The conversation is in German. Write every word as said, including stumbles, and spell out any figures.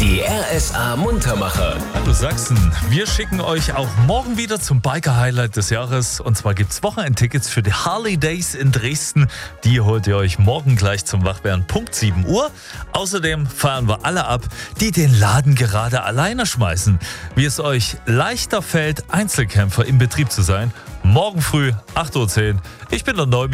Die R S A Muntermacher. Hallo Sachsen, wir schicken euch auch morgen wieder zum Biker-Highlight des Jahres. Und zwar gibt es Wochenendtickets für die Harley Days in Dresden. Die holt ihr euch morgen gleich zum Wachwerden, Punkt sieben Uhr. Außerdem feiern wir alle ab, die den Laden gerade alleine schmeißen. Wie es euch leichter fällt, Einzelkämpfer im Betrieb zu sein. Morgen früh, acht Uhr zehn. Ich bin der Neu